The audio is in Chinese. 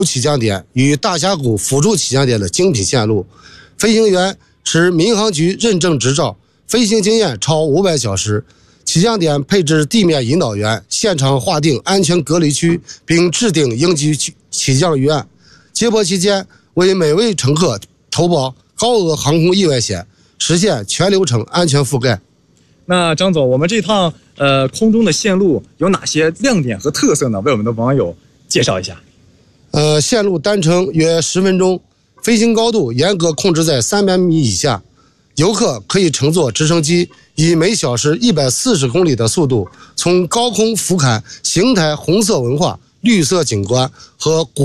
起降点与大峡谷辅助起降点的精品线路，飞行员持民航局认证执照，飞行经验超500小时。起降点配置地面引导员，现场划定安全隔离区，并制定应急起降预案。接驳期间，为每位乘客投保高额航空意外险，实现全流程安全覆盖。 那张总，我们这趟空中的线路有哪些亮点和特色呢？为我们的网友介绍一下。 线路单程约10分钟，飞行高度严格控制在300米以下。游客可以乘坐直升机，以每小时140公里的速度，从高空俯瞰邢台红色文化、绿色景观和